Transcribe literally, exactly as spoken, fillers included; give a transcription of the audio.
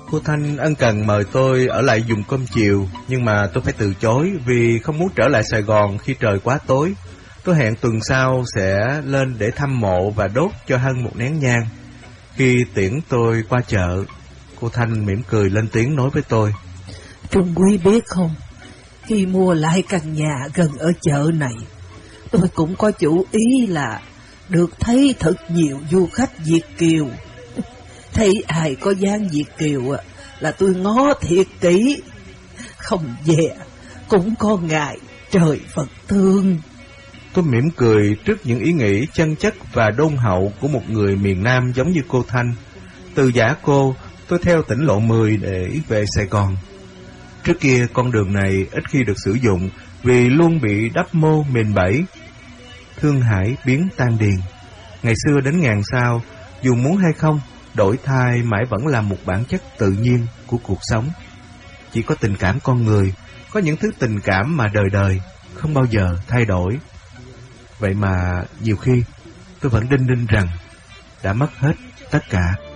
Cô Thanh ân cần mời tôi ở lại dùng cơm chiều, nhưng mà tôi phải từ chối vì không muốn trở lại Sài Gòn khi trời quá tối. Tôi hẹn tuần sau sẽ lên để thăm mộ và đốt cho Hân một nén nhang. Khi tiễn tôi qua chợ, cô Thanh mỉm cười lên tiếng nói với tôi: Trung Quý biết không, khi mua lại căn nhà gần ở chợ này, tôi cũng có chủ ý là được thấy thật nhiều du khách Việt kiều. Thấy ai có dáng Việt kiều là tôi ngó thiệt kỹ, không dè cũng có ngại trời Phật thương. Tôi mỉm cười trước những ý nghĩ chân chất và đôn hậu của một người miền Nam giống như cô Thanh. Từ Giả Cô, tôi theo tỉnh lộ mười để về Sài Gòn. Trước kia con đường này ít khi được sử dụng vì luôn bị đắp mô mìn bẫy. Thương hải biến tan điền. Ngày xưa đến ngàn sao, dù muốn hay không, đổi thay mãi vẫn là một bản chất tự nhiên của cuộc sống. Chỉ có tình cảm con người, có những thứ tình cảm mà đời đời không bao giờ thay đổi. Vậy mà nhiều khi tôi vẫn đinh ninh rằng đã mất hết tất cả.